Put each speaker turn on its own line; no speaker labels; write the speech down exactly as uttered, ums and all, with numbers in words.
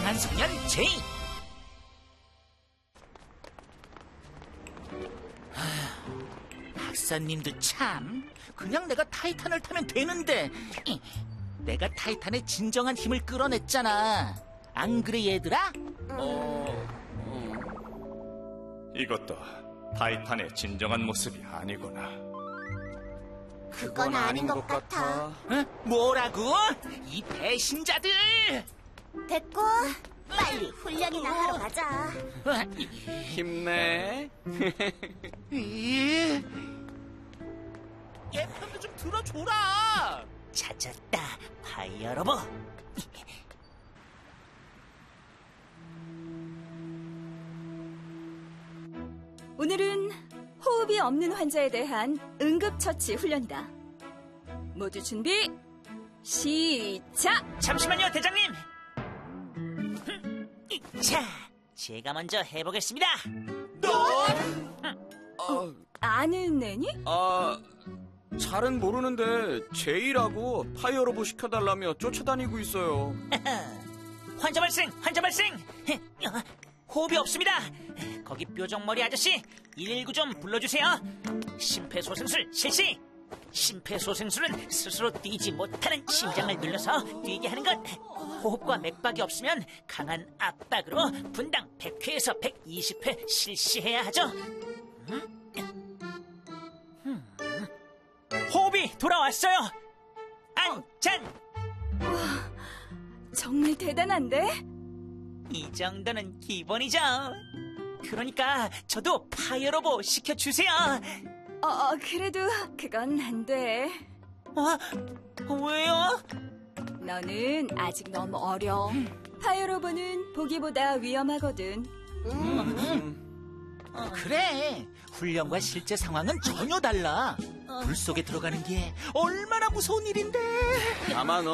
강한 소년 제이. 박사님도 참, 그냥 내가 타이탄을 타면 되는데. 내가 타이탄의 진정한 힘을 끌어냈잖아. 안 그래 얘들아?
어... 어... 이것도 타이탄의 진정한 모습이 아니구나.
그건 아닌 것 같아.
어? 뭐라고? 이 배신자들!
됐고, 빨리 훈련이나 하러 가자.
힘내.
얘 편도 좀 들어줘라. 찾았다, 파이어 로봇.
오늘은 호흡이 없는 환자에 대한 응급처치 훈련이다. 모두 준비, 시작!
잠시만요, 대장님. 자, 제가 먼저 해보겠습니다.
어,
아는 애니?
아, 잘은 모르는데 제이라고 파이어로봇 시켜달라며 쫓아다니고 있어요.
환자 발생, 환자 발생. 호흡이 없습니다. 거기 뾰족머리 아저씨, 일일구 좀 불러주세요. 심폐소생술 실시. 심폐소생술은 스스로 뛰지 못하는 심장을 눌러서 뛰게 하는 것. 호흡과 맥박이 없으면 강한 압박으로 분당 백 회에서 백이십 회 실시해야 하죠. 음? 음. 호흡이 돌아왔어요. 안찬.
와, 정말 대단한데?
이 정도는 기본이죠. 그러니까 저도 파이어로봇 시켜주세요.
어, 어, 그래도 그건 안 돼.
어? 왜요?
너는 아직 너무 어려. 파이어로봇은 보기보다 위험하거든.
음. 어, 그래, 훈련과 실제 상황은 전혀 달라. 불 속에 들어가는 게 얼마나 무서운 일인데.
다만